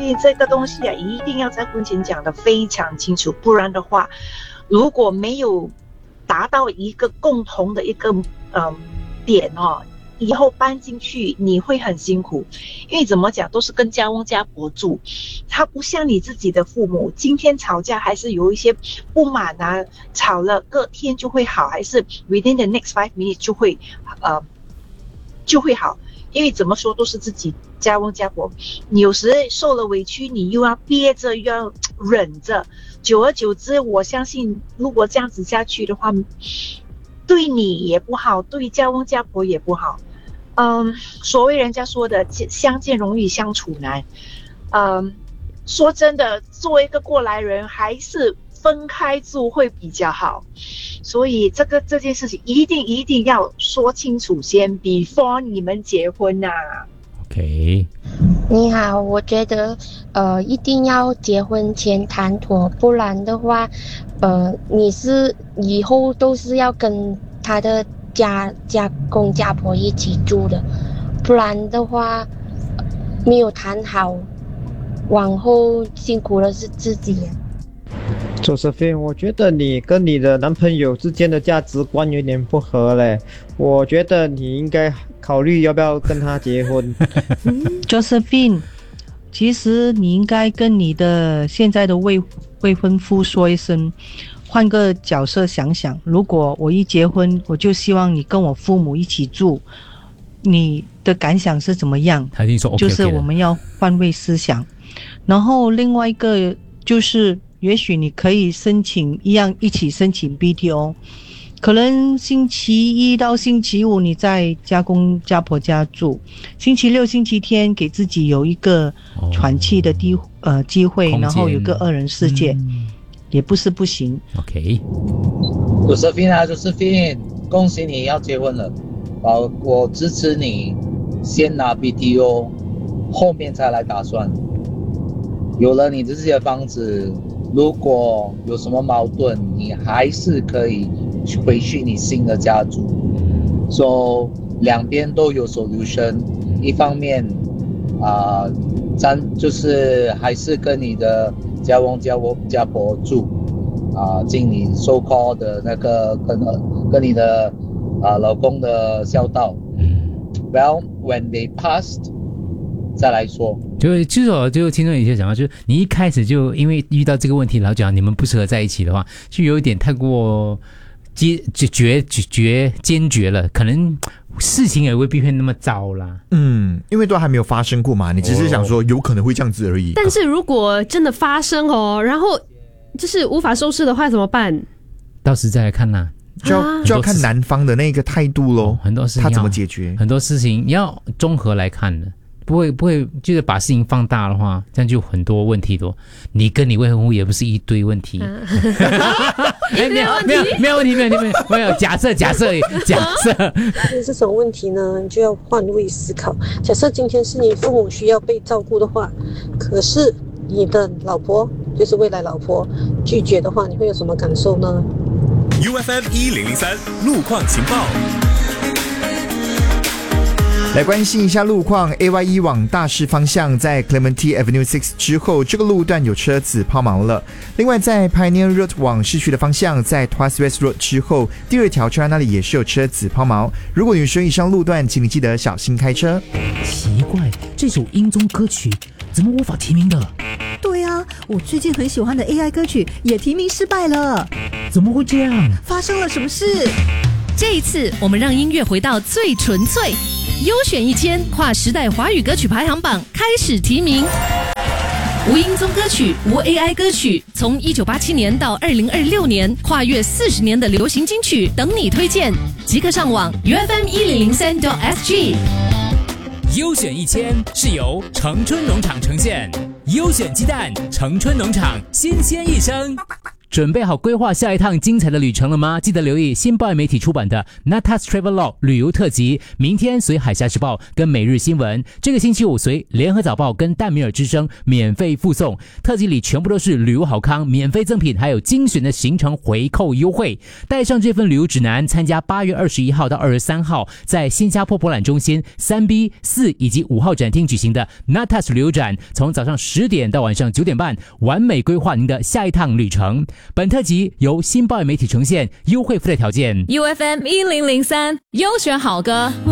以这个东西啊，一定要在婚前讲得非常清楚，不然的话，如果没有达到一个共同的一个点哦，以后搬进去你会很辛苦，因为怎么讲都是跟家翁家婆住，他不像你自己的父母，今天吵架还是有一些不满啊，吵了隔天就会好，还是 within the next 5 minutes 就会好，因为怎么说都是自己家翁家婆，你有时受了委屈，你又要憋着又要忍着，久而久之，我相信如果这样子下去的话，对你也不好，对家翁家婆也不好。所谓人家说的相见容易相处难，说真的，作为一个过来人，还是分开住会比较好。所以这件事情一定要说清楚先 ，before 你们结婚啊。 OK。 你好，我觉得一定要结婚前谈妥，不然的话，你是以后都是要跟他的家公家婆一起住的，不然的话没有谈好，往后辛苦的是自己。 Josephine， 我觉得你跟你的男朋友之间的价值观有点不合嘞，我觉得你应该考虑要不要跟他结婚。 Josephine， 其实你应该跟你的现在的未婚夫说一声，换个角色想想，如果我一结婚，我就希望你跟我父母一起住，你的感想是怎么样？ 他一定说 OK， 就是我们要换位思想。然后另外一个就是也许你可以一起申请 BTO， 可能星期一到星期五你在家公家婆家住，星期六星期天给自己有一个喘气的机会，然后有个2人世界，也不是不行。 OK。 Josephine， 恭喜你要结婚了，我支持你先拿 BTO， 后面再来打算。有了你自己的房子，如果有什么矛盾，你还是可以回去你新的家住。So 两边都有 solution， 一方面就是还是跟你的家翁家婆住，尽你 so called 的那个跟你的老公的孝道。Well, when they passed， 再来说。 就听众有些讲话，就是你一开始就因为遇到这个问题，然后讲你们不适合在一起的话，就有一点太过坚决了，可能事情也未必会那么糟啦。 因为都还没有发生过嘛，你只是想说有可能会这样子而已。 但是如果真的发生然后就是无法收拾的话怎么办？ 到时再来看啦。 就要看男方的那个态度咯， 很多事情他怎么解决， 很多事情要综合来看的。不会，就是把事情放大的话，这样就很多问题多。你跟你未婚夫也不是一堆问题。没有问题，没有假设。 这种问题呢，你就要换位思考。假设今天是你父母需要被照顾的话，可是你的老婆就是未来老婆拒绝的话，你会有什么感受呢？ UFM 1003路况情报。 来关心一下路况 ，AYE 往大市方向在 Clementi Avenue 6之后，这个路段有车子抛锚了。另外，在 Pioneer Road 往市区的方向，在 Tuas West Road 之后，第2条车站那里也是有车子抛锚。如果你使用以上路段，请你记得小心开车。 奇怪，这首英宗歌曲怎么无法提名的？ 对啊，我最近很喜欢的 AI 歌曲也提名失败了。 怎么会这样？ 发生了什么事？ 这一次，我们让音乐回到最纯粹。优选1000跨时代华语歌曲排行榜开始提名，无音综歌曲、无 AI 歌曲，从1987年到2026年，跨越40年的流行金曲等你推荐，即刻上网 UFM1003.SG。 优选1000是由城春农场呈现，优选鸡蛋，城春农场新鲜一生。 准备好规划下一趟精彩的旅程了吗？记得留意新报媒体出版的 Natas Travelog 旅游特辑，明天随海峡时报跟每日新闻，这个星期五随联合早报跟淡米尔之声免费附送。特辑里全部都是旅游好康、免费赠品，还有精选的行程回扣优惠。带上这份旅游指南，参加8月21号到23号在新加坡博览中心 3B、4以及5号展厅举行的 Natas 旅游展，从早上10点到晚上9点半，完美规划您的下一趟旅程。本特辑由新报媒体呈现，优惠附带条件。 UFM 1003优选好歌。